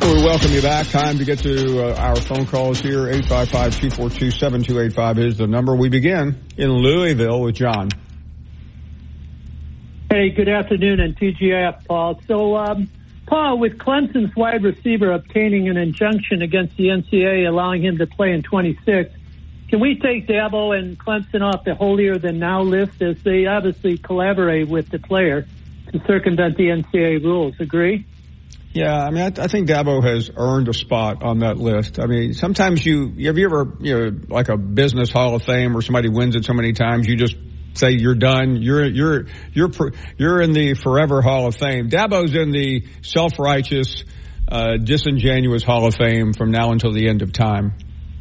We welcome you back. Time to get to our phone calls here. 855-242-7285 is the number. We begin in Louisville with John. Hey, good afternoon and TGIF, Paul. So, Paul, with Clemson's wide receiver obtaining an injunction against the NCAA allowing him to play in 26, can we take Dabo and Clemson off the holier-than-thou list as they obviously collaborate with the player to circumvent the NCAA rules? Agree? Yeah, I mean, I think Dabo has earned a spot on that list. I mean, sometimes have you ever, like a business Hall of Fame where somebody wins it so many times, you just say you're done. You're in the forever Hall of Fame. Dabo's in the self-righteous, disingenuous Hall of Fame from now until the end of time.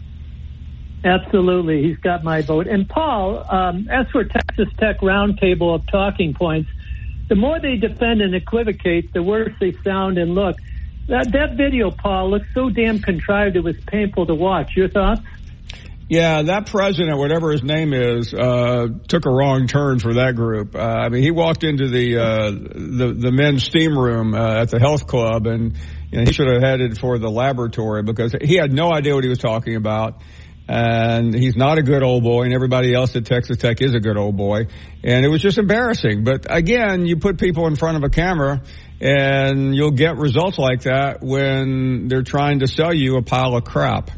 Absolutely. He's got my vote. And Paul, as for Texas Tech roundtable of talking points, the more they defend and equivocate, the worse they sound and look. That video, Paul, looks so damn contrived it was painful to watch. Your thoughts? Yeah, that president, whatever his name is, took a wrong turn for that group. I mean, he walked into the men's steam room at the health club, and he should have headed for the laboratory because he had no idea what he was talking about. And he's not a good old boy, and everybody else at Texas Tech is a good old boy. And it was just embarrassing. But again, you put people in front of a camera, and you'll get results like that when they're trying to sell you a pile of crap.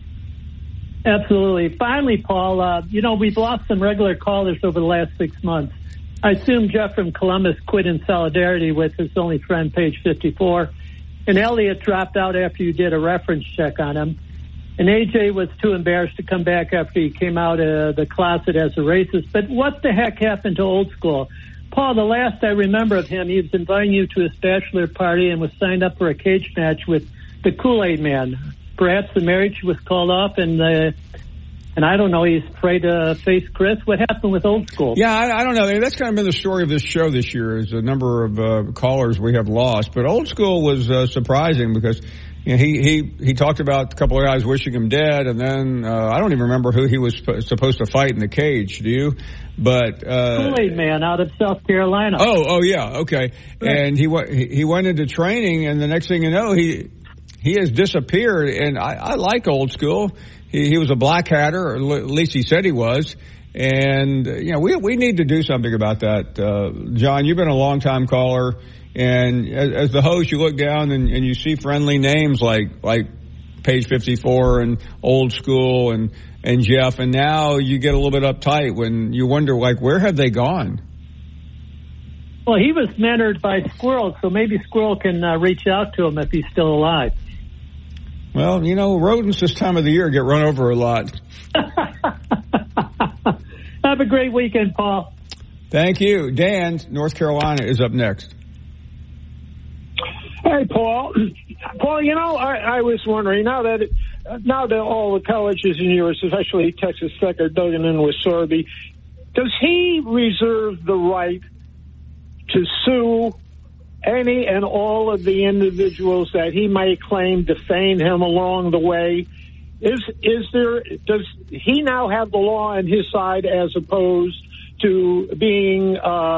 Absolutely. Finally, Paul, we've lost some regular callers over the last 6 months. I assume Jeff from Columbus quit in solidarity with his only friend, page 54. And Elliot dropped out after you did a reference check on him. And AJ was too embarrassed to come back after he came out of the closet as a racist. But what the heck happened to Old School? Paul, the last I remember of him, he was inviting you to his bachelor party and was signed up for a cage match with the Kool-Aid Man. Perhaps the marriage was called off, and I don't know, he's afraid to face Chris. What happened with Old School? Yeah, I don't know. That's kind of been the story of this show this year, is the number of callers we have lost. But Old School was surprising because he talked about a couple of guys wishing him dead, and then I don't even remember who he was supposed to fight in the cage. Do you? But Kool-Aid Man out of South Carolina. Oh yeah, okay. Right. And he went into training, and the next thing you know, he has disappeared. And I like Old School. He was a black hatter, or at least he said he was. And we need to do something about that. John, you've been a long time caller. And as the host, you look down and you see friendly names like page 54 and Old School and Jeff. And now you get a little bit uptight when you wonder, where have they gone? Well, he was mentored by Squirrel, so maybe Squirrel can reach out to him if he's still alive. Well, rodents this time of the year get run over a lot. Have a great weekend, Paul. Thank you. Dan, North Carolina, is up next. Hey, Paul. Paul, I was wondering, now that all the colleges in yours, especially Texas Tech, are dug in with Sorby, does he reserve the right to sue any and all of the individuals that he may claim defamed him along the way? Does he now have the law on his side as opposed to being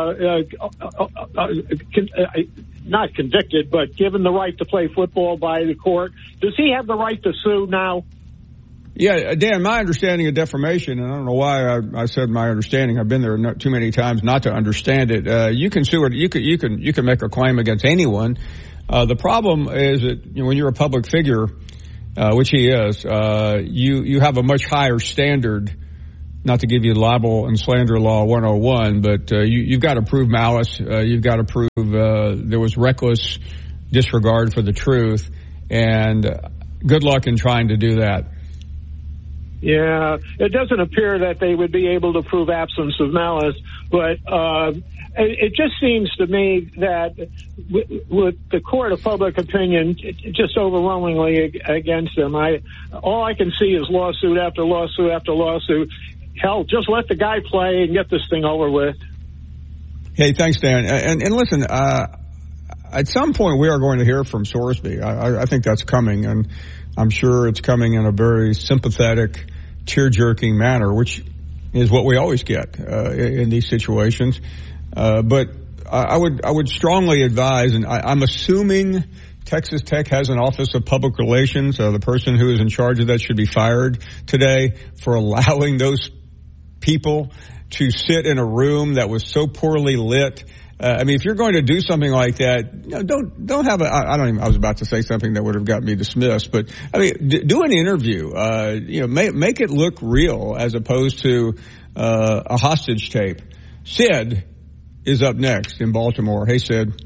not convicted, but given the right to play football by the court? Does he have the right to sue now? Yeah, Dan, my understanding of defamation, and I don't know why I said my understanding. I've been there too many times not to understand it. You can sue it. You can make a claim against anyone. The problem is that when you're a public figure, which he is, you have a much higher standard. Not to give you libel and slander law 101, but you've got to prove malice. You've got to prove there was reckless disregard for the truth, and good luck in trying to do that. Yeah, it doesn't appear that they would be able to prove absence of malice, but it just seems to me that with the court of public opinion just overwhelmingly against them, all I can see is lawsuit after lawsuit after lawsuit. Hell, just let the guy play and get this thing over with. Hey, thanks, Dan. And listen, at some point we are going to hear from Sorsby. I think that's coming, and I'm sure it's coming in a very sympathetic, tear-jerking manner, which is what we always get in these situations. But I would strongly advise, and I'm assuming Texas Tech has an Office of Public Relations. The person who is in charge of that should be fired today for allowing those people to sit in a room that was so poorly lit. I mean, if you're going to do something like that, don't have I was about to say something that would have got me dismissed, but I mean, do an interview, make it look real as opposed to, a hostage tape. Sid is up next in Baltimore. Hey, Sid.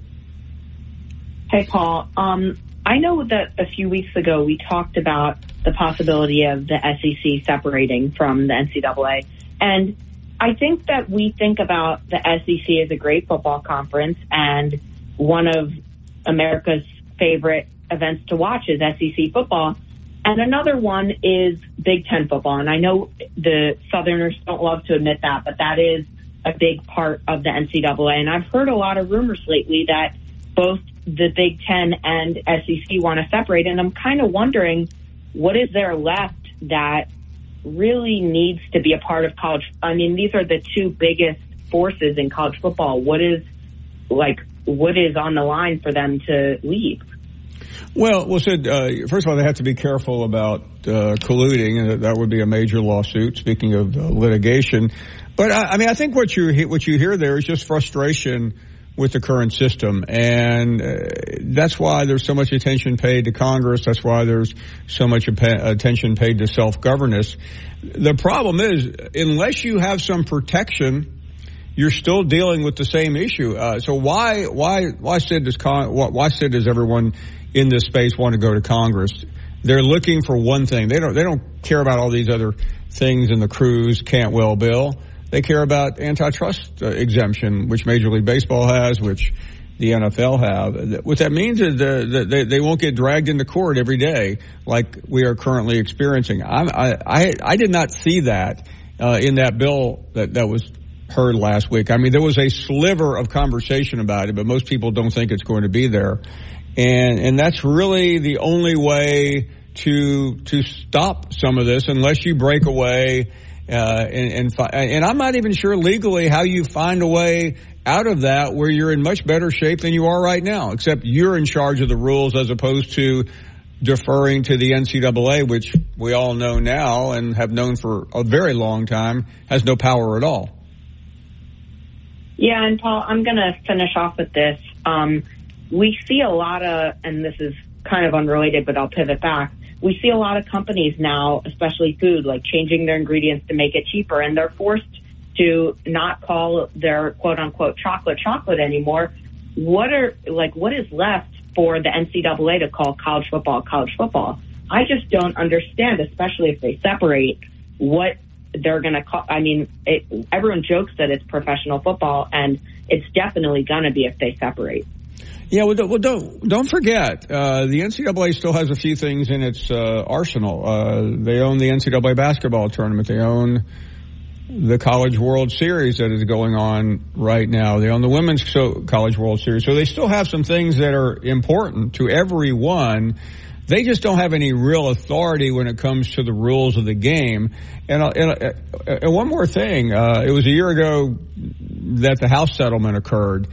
Hey, Paul. I know that a few weeks ago we talked about the possibility of the SEC separating from the NCAA, and I think that we think about the SEC as a great football conference, and one of America's favorite events to watch is SEC football. And another one is Big Ten football. And I know the Southerners don't love to admit that, but that is a big part of the NCAA. And I've heard a lot of rumors lately that both the Big Ten and SEC want to separate. And I'm kind of wondering, what is there left that really needs to be a part of college? I mean, these are the two biggest forces in college football. What is on the line for them to leave? Well, Sid, first of all, they have to be careful about colluding, and that would be a major lawsuit, speaking of litigation. But, I think what you hear there is just frustration with the current system, and that's why there's so much attention paid to Congress. That's why there's so much attention paid to self-governance. The problem is, unless you have some protection, you're still dealing with the same issue. So why Sid does everyone in this space want to go to Congress? They're looking for one thing. They don't care about all these other things in the Cruz Cantwell bill. They care about antitrust exemption, which Major League Baseball has, which the NFL have. What that means is that they won't get dragged into court every day like we are currently experiencing. I did not see that in that bill that was heard last week. I mean, there was a sliver of conversation about it, but most people don't think it's going to be there. And that's really the only way to stop some of this, unless you break away. And I'm not even sure legally how you find a way out of that where you're in much better shape than you are right now, except you're in charge of the rules as opposed to deferring to the NCAA, which we all know now and have known for a very long time has no power at all. Yeah, and Paul, I'm going to finish off with this. We see a lot of, and this is kind of unrelated, but I'll pivot back. We see a lot of companies now, especially food, like changing their ingredients to make it cheaper, and they're forced to not call their quote unquote chocolate anymore. What is left for the NCAA to call college football? I just don't understand, especially if they separate, what they're going to call. I mean, everyone jokes that it's professional football, and it's definitely going to be if they separate. Yeah, well, don't forget, the NCAA still has a few things in its arsenal. They own the NCAA basketball tournament. They own the College World Series that is going on right now. They own the Women's College World Series. So they still have some things that are important to everyone. They just don't have any real authority when it comes to the rules of the game. And one more thing, it was a year ago that the House settlement occurred.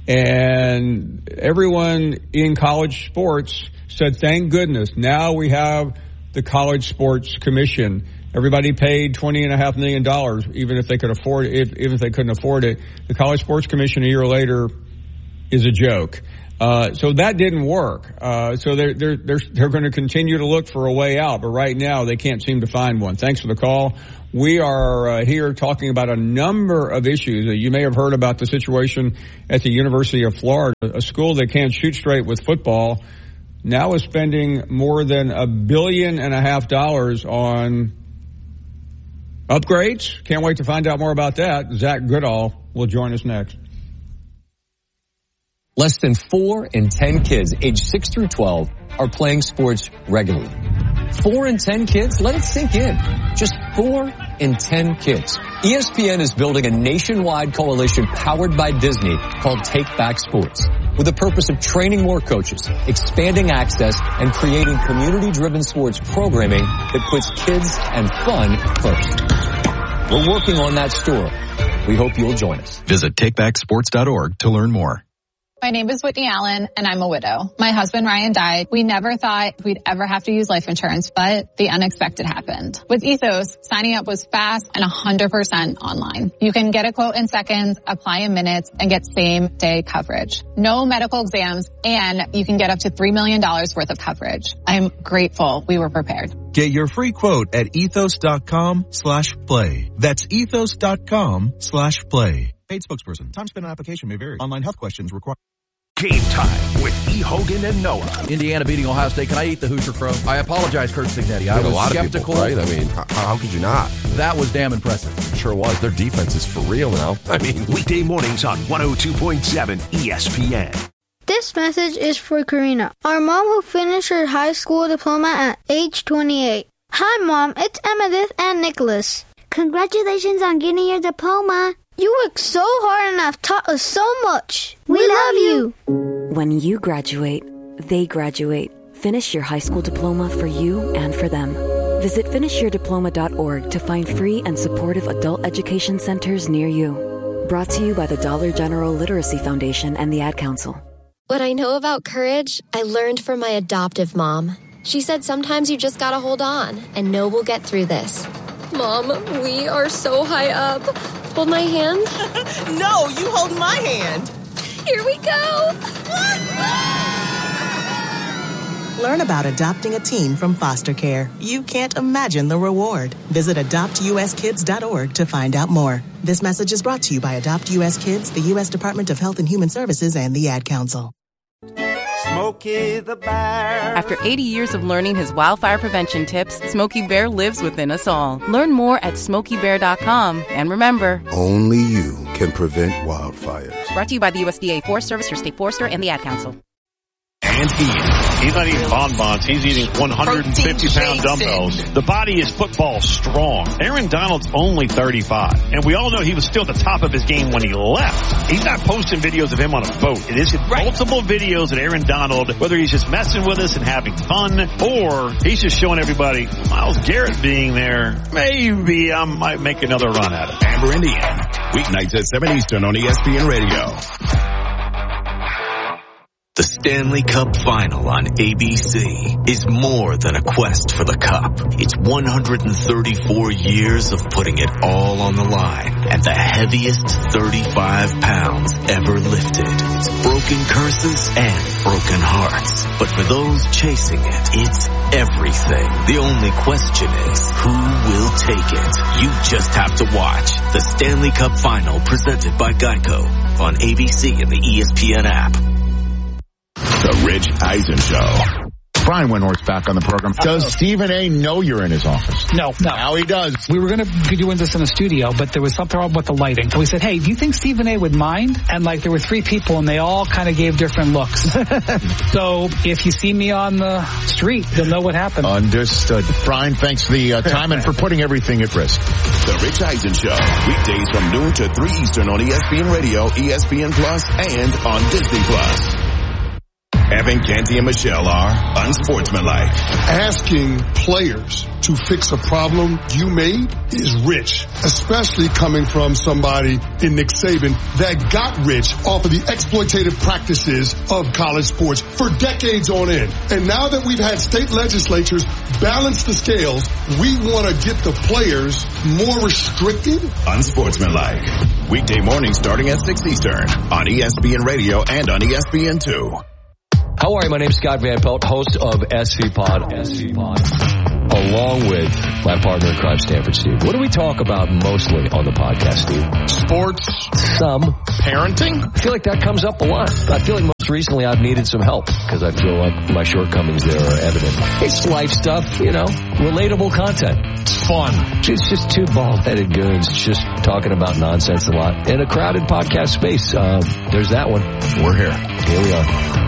And everyone in college sports said, thank goodness, now we have the College Sports Commission. Everybody paid $20.5 million, even if they could afford it, even if they couldn't afford it. The College Sports Commission a year later is a joke. So that didn't work. So they're going to continue to look for a way out, but right now they can't seem to find one. Thanks for the call. We are here talking about a number of issues. You may have heard about the situation at the University of Florida, a school that can't shoot straight with football, now is spending more than $1.5 billion on upgrades. Can't wait to find out more about that. Zach Goodall will join us next. Less than 4 in 10 kids aged 6 through 12 are playing sports regularly. 4 in 10 kids? Let it sink in. Just 4 in 10 kids. ESPN is building a nationwide coalition powered by Disney called Take Back Sports, with the purpose of training more coaches, expanding access, and creating community-driven sports programming that puts kids and fun first. We're working on that story. We hope you'll join us. Visit takebacksports.org to learn more. My name is Whitney Allen, and I'm a widow. My husband, Ryan, died. We never thought we'd ever have to use life insurance, but the unexpected happened. With Ethos, signing up was fast and 100% online. You can get a quote in seconds, apply in minutes, and get same-day coverage. No medical exams, and you can get up to $3 million worth of coverage. I'm grateful we were prepared. Get your free quote at ethos.com/play. That's ethos.com/play. Paid spokesperson. Time spent on application may vary. Online health questions require. Game time with E. Hogan and Noah. Indiana beating Ohio State. Can I eat the Hoosier Crow? I apologize, Kurt Signetti. I was a lot skeptical. Of people, right? I mean, how could you not? That was damn impressive. It sure was. Their defense is for real now. I mean, weekday mornings on 102.7 ESPN. This message is for Karina, our mom who finished her high school diploma at age 28. Hi, Mom. It's Emmettith and Nicholas. Congratulations on getting your diploma. You worked so hard and have taught us so much. We love you. When you graduate, they graduate. Finish your high school diploma for you and for them. Visit finishyourdiploma.org to find free and supportive adult education centers near you. Brought to you by the Dollar General Literacy Foundation and the Ad Council. What I know about courage, I learned from my adoptive mom. She said sometimes you just gotta hold on and know we'll get through this. Mom, we are so high up. Hold my hand. No, you hold my hand. Here we go. Learn about adopting a teen from foster care. You can't imagine the reward. Visit adoptuskids.org to find out more. This message is brought to you by Adopt U.S. Kids, the U.S. Department of Health and Human Services, and the Ad Council. Smokey the Bear. After 80 years of learning his wildfire prevention tips, Smokey Bear lives within us all. Learn more at SmokeyBear.com. And remember, only you can prevent wildfires. Brought to you by the USDA Forest Service, your state forester, and the Ad Council. And he's not eating bonbons. He's eating 150-pound dumbbells. The body is football strong. Aaron Donald's only 35. And we all know he was still at the top of his game when he left. He's not posting videos of him on a boat. It is multiple videos of Aaron Donald, whether he's just messing with us and having fun, or he's just showing everybody Myles Garrett being there. Maybe I might make another run at it. Amber Indiana. Weeknights at 7 Eastern on ESPN Radio. The Stanley Cup Final on ABC is more than a quest for the cup. It's 134 years of putting it all on the line at the heaviest 35 pounds ever lifted. It's broken curses and broken hearts. But for those chasing it, it's everything. The only question is, who will take it? You just have to watch the Stanley Cup Final presented by Geico on ABC and the ESPN app. The Rich Eisen Show. Brian Windhorst back on the program. Does Stephen A. know you're in his office? No. Now he does. We were going to be doing this in a studio, but there was something wrong with the lighting. So we said, hey, do you think Stephen A. would mind? And there were three people, and they all kind of gave different looks. So if you see me on the street, you'll know what happened. Understood. Brian, thanks for the time and for putting everything at risk. The Rich Eisen Show. Weekdays from noon to 3 Eastern on ESPN Radio, ESPN Plus, and on Disney Plus. Evan, Canty, and Michelle are unsportsmanlike. Asking players to fix a problem you made is rich, especially coming from somebody in Nick Saban that got rich off of the exploitative practices of college sports for decades on end. And now that we've had state legislatures balance the scales, we want to get the players more restricted. Unsportsmanlike. Weekday mornings starting at 6 Eastern on ESPN Radio and on ESPN2. How are you? My name's Scott Van Pelt, host of SV Pod. Along with my partner in crime, Stanford Steve. What do we talk about mostly on the podcast, Steve? Sports. Some. Parenting. I feel like that comes up a lot. I feel like most recently I've needed some help because I feel like my shortcomings there are evident. It's life stuff, relatable content. It's fun. It's just two bald-headed goons just talking about nonsense a lot in a crowded podcast space. There's that one. We're here. Here we are.